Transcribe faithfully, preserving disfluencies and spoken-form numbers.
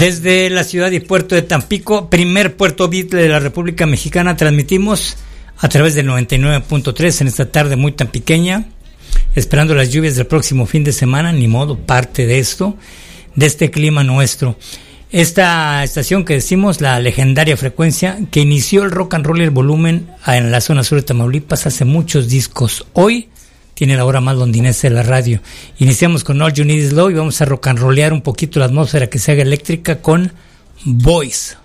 Desde la ciudad y puerto de Tampico, primer puerto Beatle de la República Mexicana, transmitimos a través del noventa y nueve punto tres en esta tarde muy tampiqueña, esperando las lluvias del próximo fin de semana, ni modo, parte de esto, de este clima nuestro. Esta estación que decimos, la legendaria frecuencia, que inició el rock and roll y el volumen en la zona sur de Tamaulipas hace muchos discos. Hoy tiene la hora más londinense de la radio. Iniciamos con All You Need Is Love y vamos a rock and rollear un poquito la atmósfera que se haga eléctrica con Boys.